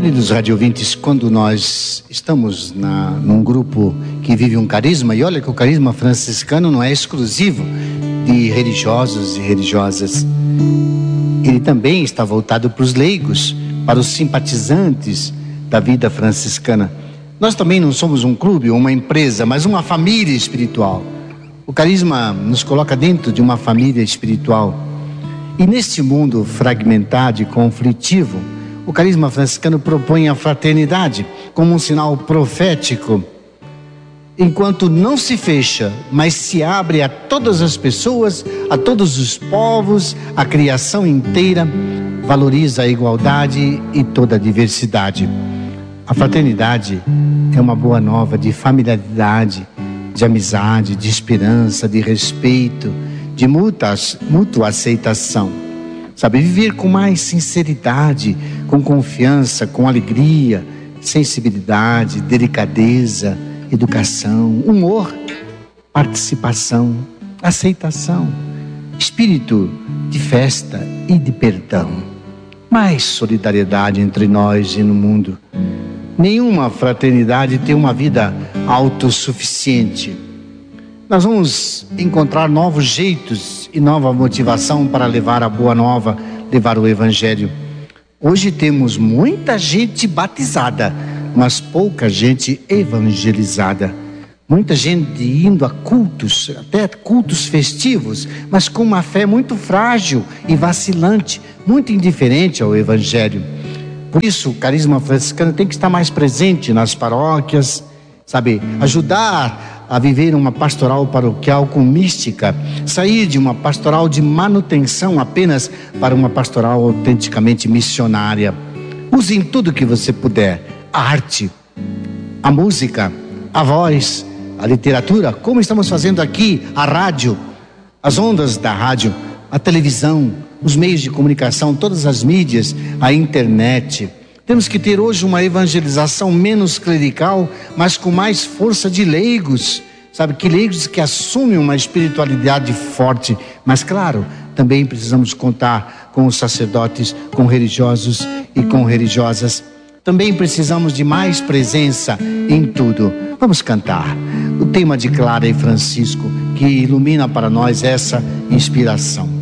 Queridos radiovintes, quando nós estamos num grupo que vive um carisma, e olha que o carisma franciscano não é exclusivo de religiosos e religiosas, ele também está voltado para os leigos, para os simpatizantes da vida franciscana. Nós também não somos um clube ou uma empresa, mas uma família espiritual. O carisma nos coloca dentro de uma família espiritual. E neste mundo fragmentado e conflitivo, o carisma franciscano propõe a fraternidade como um sinal profético. Enquanto não se fecha, mas se abre a todas as pessoas, a todos os povos, a criação inteira, valoriza a igualdade e toda a diversidade. A fraternidade é uma boa nova de familiaridade, de amizade, de esperança, de respeito, de mútua aceitação. Sabe, viver com mais sinceridade, com confiança, com alegria, sensibilidade, delicadeza, educação, humor, participação, aceitação, espírito de festa e de perdão. Mais solidariedade entre nós e no mundo. Nenhuma fraternidade tem uma vida autossuficiente. Nós vamos encontrar novos jeitos e nova motivação para levar a boa nova, levar o evangelho. Hoje temos muita gente batizada, mas pouca gente evangelizada. Muita gente indo a cultos, até cultos festivos, mas com uma fé muito frágil e vacilante, muito indiferente ao evangelho. Por isso, o carisma franciscano tem que estar mais presente nas paróquias, sabe, ajudar a viver uma pastoral paroquial com mística, sair de uma pastoral de manutenção apenas para uma pastoral autenticamente missionária. Use em tudo que você puder: a arte, a música, a voz, a literatura, como estamos fazendo aqui, a rádio, as ondas da rádio, a televisão, os meios de comunicação, todas as mídias, a internet. Temos que ter hoje uma evangelização menos clerical, mas com mais força de leigos, sabe? Que leigos que assumem uma espiritualidade forte. Mas claro, também precisamos contar com os sacerdotes, com religiosos e com religiosas. Também precisamos de mais presença em tudo. Vamos cantar o tema de Clara e Francisco, que ilumina para nós essa inspiração.